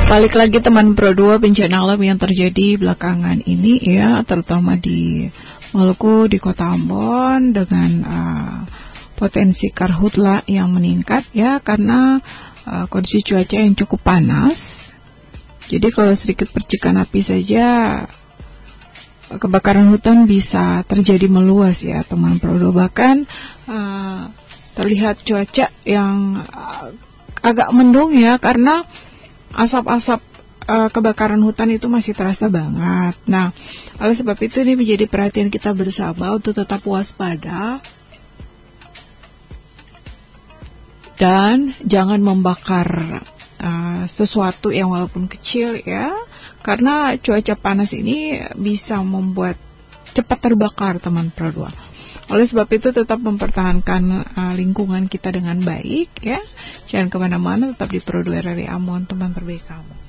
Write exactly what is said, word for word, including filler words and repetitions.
Balik lagi teman Pro dua, bencana alam yang terjadi belakangan ini ya, terutama di Maluku, di Kota Ambon dengan uh, potensi karhutla yang meningkat ya, karena uh, kondisi cuaca yang cukup panas. Jadi kalau sedikit percikan api saja kebakaran hutan bisa terjadi meluas ya teman Pro dua. Bahkan uh, terlihat cuaca yang uh, agak mendung ya, karena asap-asap uh, kebakaran hutan itu masih terasa banget. Nah, oleh sebab itu ini menjadi perhatian kita bersama untuk tetap waspada dan jangan membakar uh, sesuatu yang walaupun kecil ya, karena cuaca panas ini bisa membuat cepat terbakar teman Pro dua. Oleh sebab itu tetap mempertahankan uh, lingkungan kita dengan baik ya. Jangan kemana-mana, tetap di Pro dua R R I Ambon, teman terbaik kamu.